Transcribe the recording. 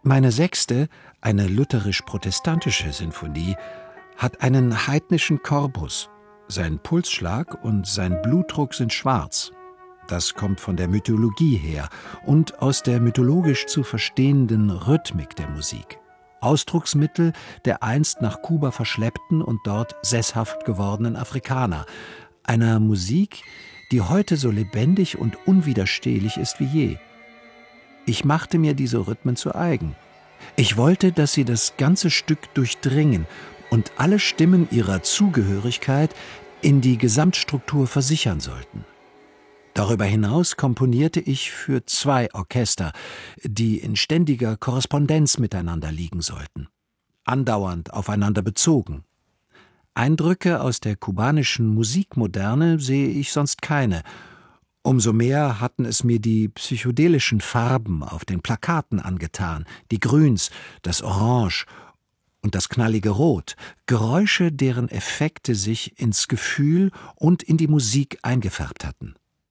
Meine sechste, eine lutherisch-protestantische Sinfonie, hat einen heidnischen Korpus. Sein Pulsschlag und sein Blutdruck sind schwarz. Das kommt von der Mythologie her und aus der mythologisch zu verstehenden Rhythmik der Musik. Ausdrucksmittel der einst nach Kuba verschleppten und dort sesshaft gewordenen Afrikaner. Einer Musik, die heute so lebendig und unwiderstehlich ist wie je. Ich machte mir diese Rhythmen zu eigen. Ich wollte, dass sie das ganze Stück durchdringen und alle Stimmen ihrer Zugehörigkeit in die Gesamtstruktur versichern sollten. Darüber hinaus komponierte ich für 2 Orchester, die in ständiger Korrespondenz miteinander liegen sollten, andauernd aufeinander bezogen. Eindrücke aus der kubanischen Musikmoderne sehe ich sonst keine. Umso mehr hatten es mir die psychedelischen Farben auf den Plakaten angetan, die Grüns, das Orange und das knallige Rot, Geräusche, deren Effekte sich ins Gefühl und in die Musik eingefärbt hatten.